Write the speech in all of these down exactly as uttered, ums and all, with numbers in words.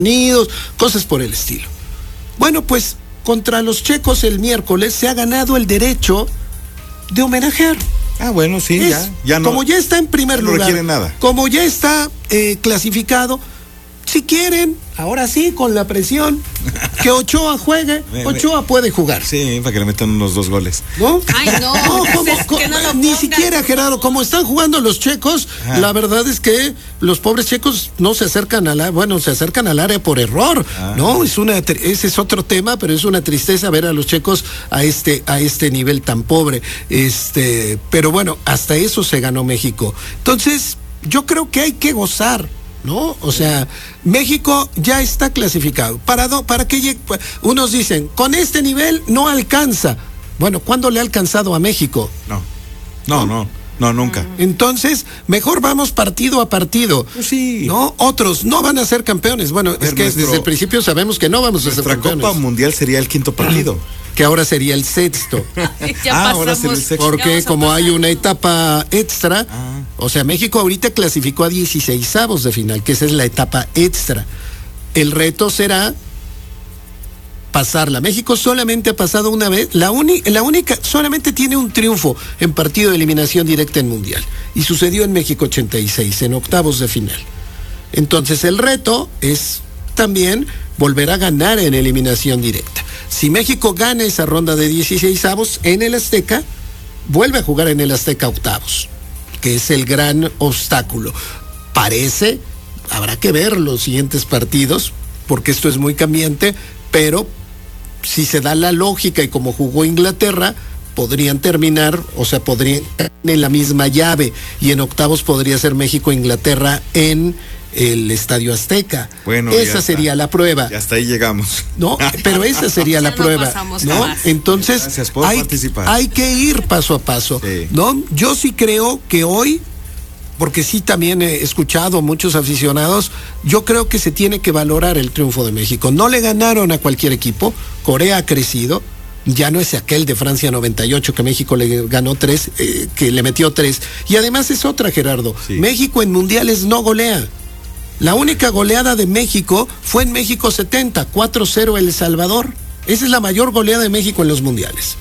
Unidos, cosas por el estilo. Bueno, pues contra los checos el miércoles se ha ganado el derecho de homenajear. Ah, bueno, sí, es, ya, ya no. Como ya está en primer no lugar, requiere nada. Como ya está eh, clasificado, si quieren, ahora sí, con la presión, que Ochoa juegue, Ochoa puede jugar. Sí, para que le metan unos dos goles. ¿No? Ay, no, no, como, es que no lo ni pongan. siquiera, Gerardo, como están jugando los checos, ajá, la verdad es que los pobres checos no se acercan a la, bueno, se acercan al área por error, ah, ¿no? Es una, ese es otro tema, pero es una tristeza ver a los checos a este, a este nivel tan pobre. Este, pero bueno, hasta eso se ganó México. Entonces, yo creo que hay que gozar, ¿no? O sea, México ya está clasificado. ¿Para, do, para qué llegue? Unos dicen, con este nivel no alcanza. Bueno, ¿cuándo le ha alcanzado a México? No, no, no, no, nunca. Entonces, mejor vamos partido a partido. Sí. ¿No? Otros no van a ser campeones. Bueno, ver, es que nuestro, desde el principio sabemos que no vamos a ser campeones. Nuestra Copa Mundial sería el quinto partido. Que ahora sería el sexto. Ya ah, ahora sería el sexto. Porque como hay una etapa extra, ah. o sea, México ahorita clasificó a dieciseisavos de final, que esa es la etapa extra. El reto será pasarla. México solamente ha pasado una vez, la, uni, la única, solamente tiene un triunfo en partido de eliminación directa en Mundial. Y sucedió en México ochenta y seis, en octavos de final. Entonces el reto es también volver a ganar en eliminación directa. Si México gana esa ronda de dieciseisavos en el Azteca, vuelve a jugar en el Azteca octavos, que es el gran obstáculo. Parece, habrá que ver los siguientes partidos, porque esto es muy cambiante, pero si se da la lógica y como jugó Inglaterra, podrían terminar, o sea, podrían en la misma llave, y en octavos podría ser México-Inglaterra en el Estadio Azteca. Bueno, esa sería la prueba. Y hasta ahí llegamos. No, pero esa sería la no prueba, ¿no? Jamás. Entonces, hay, participar. hay que ir paso a paso, sí. ¿No? Yo sí creo que hoy, porque sí también he escuchado a muchos aficionados, yo creo que se tiene que valorar el triunfo de México. No le ganaron a cualquier equipo, Corea ha crecido, ya no es aquel de Francia noventa y ocho que México le ganó tres, eh, que le metió tres, y además es otra, Gerardo, sí. México en mundiales no golea. La única goleada de México fue en México setenta, cuatro cero El Salvador. Esa es la mayor goleada de México en los mundiales.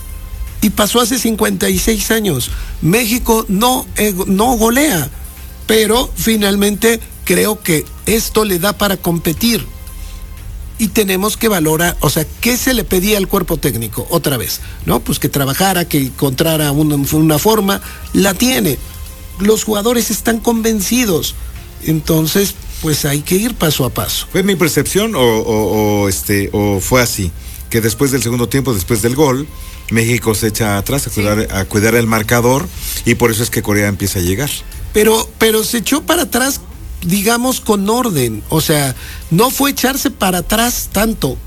Y pasó hace cincuenta y seis años. México no, eh, no golea, pero finalmente creo que esto le da para competir. Y tenemos que valorar, o sea, ¿qué se le pedía al cuerpo técnico? Otra vez, ¿no? Pues que trabajara, que encontrara una, una forma, la tiene. Los jugadores están convencidos. Entonces, pues hay que ir paso a paso. ¿Fue mi percepción o, o, o este o fue así? Que después del segundo tiempo, después del gol, México se echa atrás a cuidar, sí. a cuidar el marcador, y por eso es que Corea empieza a llegar. Pero, pero se echó para atrás, digamos, con orden. O sea, no fue echarse para atrás tanto.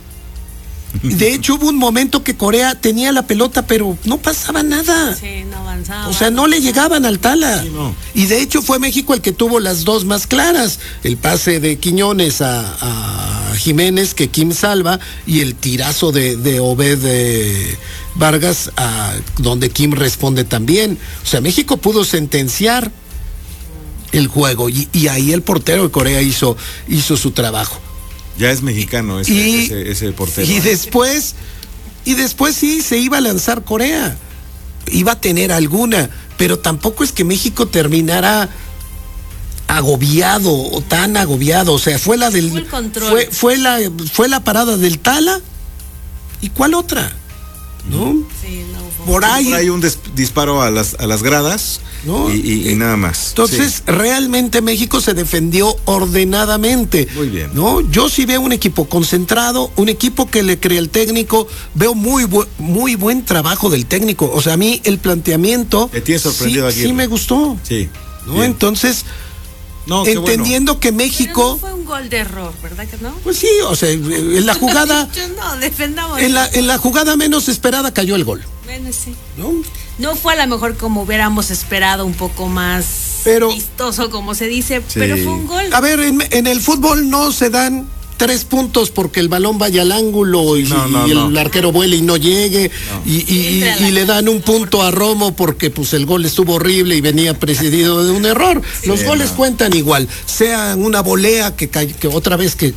De hecho, hubo un momento que Corea tenía la pelota, pero no pasaba nada. Sí, no avanzaba. O sea, no le llegaban al Tala. Sí, no. Y de hecho fue México el que tuvo las dos más claras. El pase de Quiñones a, a Jiménez, que Kim salva, y el tirazo de, de Obed de Vargas, a, donde Kim responde también. O sea, México pudo sentenciar el juego, y, y ahí el portero de Corea hizo, hizo su trabajo. Ya es mexicano ese, y, ese, ese portero. Y después, y después sí se iba a lanzar Corea. Iba a tener alguna, pero tampoco es que México terminara agobiado o tan agobiado. O sea, fue la del. Fue, el control. fue, fue la fue la parada del Tala. ¿Y cuál otra? ¿No? Sí, no. Por ahí. Por ahí un des, disparo a las, a las gradas, ¿no? y, y, y nada más. Entonces, sí. Realmente México se defendió ordenadamente. Muy bien. ¿No? Yo sí veo un equipo concentrado, un equipo que le cree el técnico, veo muy, bu muy buen trabajo del técnico. O sea, a mí el planteamiento. ¿Te tiene sorprendido sí, sí me gustó. Sí. ¿No? Bien. Entonces. No, entendiendo bueno. que México. Pero no fue un gol de error, ¿verdad que no? Pues sí, o sea, en la jugada. no, defendamos. En la, en la jugada menos esperada cayó el gol. Bueno, sí. ¿No? No fue a lo mejor como hubiéramos esperado, un poco más pero, vistoso, como se dice, sí. pero fue un gol. A ver, en, en el fútbol no se dan tres puntos porque el balón vaya al ángulo y, no, no, y el no. arquero vuele y no llegue, no. y, y, y, y le dan un punto a Romo porque pues el gol estuvo horrible y venía precedido de un error. Sí, Los goles no. cuentan igual, sea una volea que, que otra vez que